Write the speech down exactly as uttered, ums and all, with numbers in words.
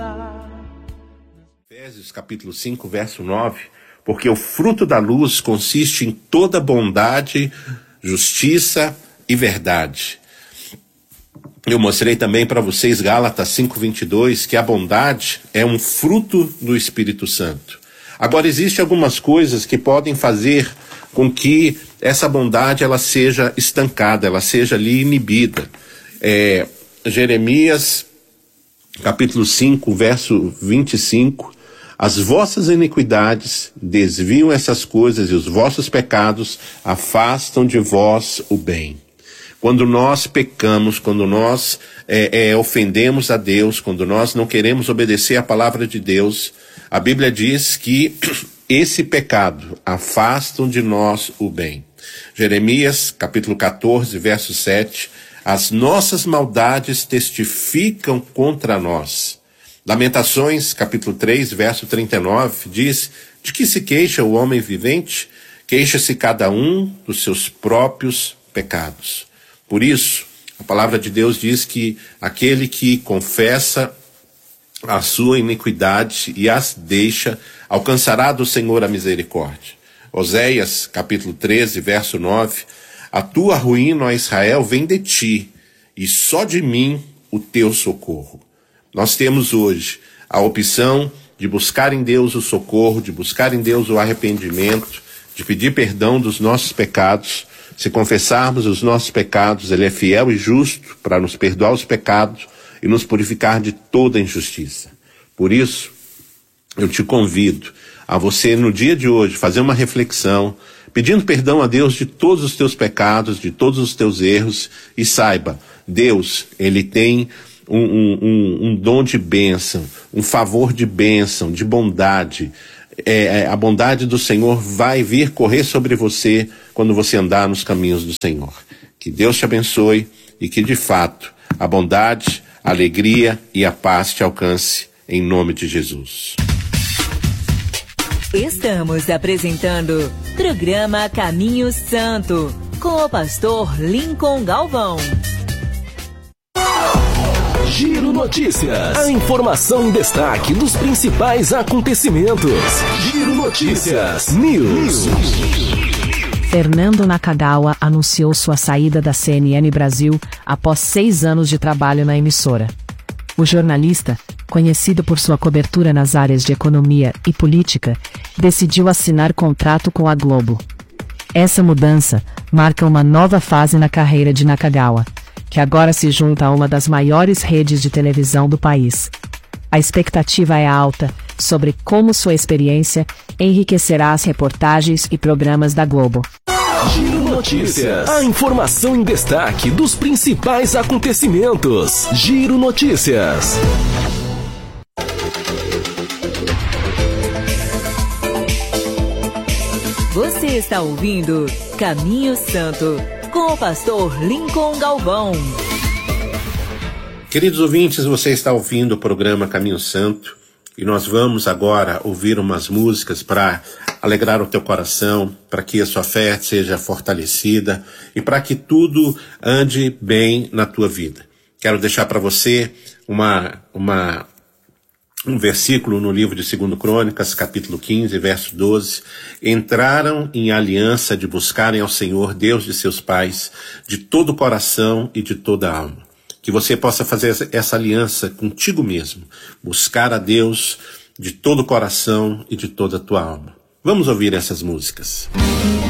Efésios capítulo cinco, verso nove, porque o fruto da luz consiste em toda bondade, justiça e verdade. Eu mostrei também para vocês, Gálatas cinco, vinte e dois, que a bondade é um fruto do Espírito Santo. Agora, existem algumas coisas que podem fazer com que essa bondade ela seja estancada, ela seja ali inibida. É, Jeremias capítulo cinco, verso vinte e cinco, as vossas iniquidades desviam essas coisas e os vossos pecados afastam de vós o bem. Quando nós pecamos, quando nós é, é, ofendemos a Deus, quando nós não queremos obedecer à palavra de Deus, a Bíblia diz que esse pecado afastam de nós o bem. Jeremias, capítulo quatorze, verso sete, as nossas maldades testificam contra nós. Lamentações, capítulo três, verso trinta e nove, diz, de que se queixa o homem vivente? Queixa-se cada um dos seus próprios pecados. Por isso, a palavra de Deus diz que aquele que confessa a sua iniquidade e as deixa, alcançará do Senhor a misericórdia. Oséias, capítulo treze, verso nove, a tua ruína, ó Israel, vem de ti, e só de mim o teu socorro. Nós temos hoje a opção de buscar em Deus o socorro, de buscar em Deus o arrependimento, de pedir perdão dos nossos pecados. Se confessarmos os nossos pecados, Ele é fiel e justo para nos perdoar os pecados e nos purificar de toda injustiça. Por isso, eu te convido a você, no dia de hoje, fazer uma reflexão, pedindo perdão a Deus de todos os teus pecados, de todos os teus erros, e saiba, Deus, Ele tem um, um, um, um dom de bênção, um favor de bênção, de bondade. É, a bondade do Senhor vai vir correr sobre você quando você andar nos caminhos do Senhor. Que Deus te abençoe e que, de fato, a bondade, a alegria e a paz te alcance em nome de Jesus. Estamos apresentando programa Caminho Santo com o pastor Lincoln Galvão. Giro Notícias. A informação em destaque dos principais acontecimentos. Giro Notícias. News. Fernando Nakagawa anunciou sua saída da C N N Brasil após seis anos de trabalho na emissora. O jornalista, conhecido por sua cobertura nas áreas de economia e política, decidiu assinar contrato com a Globo. Essa mudança marca uma nova fase na carreira de Nakagawa, que agora se junta a uma das maiores redes de televisão do país. A expectativa é alta sobre como sua experiência enriquecerá as reportagens e programas da Globo. Giro Notícias. A informação em destaque dos principais acontecimentos. Giro Notícias. Você está ouvindo Caminho Santo com o pastor Lincoln Galvão. Queridos ouvintes, você está ouvindo o programa Caminho Santo e nós vamos agora ouvir umas músicas para alegrar o teu coração, para que a sua fé seja fortalecida e para que tudo ande bem na tua vida. Quero deixar para você uma, uma, um versículo no livro de Segunda Crônicas, capítulo quinze, verso doze. Entraram em aliança de buscarem ao Senhor, Deus de seus pais, de todo o coração e de toda a alma. Que você possa fazer essa aliança contigo mesmo, buscar a Deus de todo o coração e de toda a tua alma. Vamos ouvir essas músicas.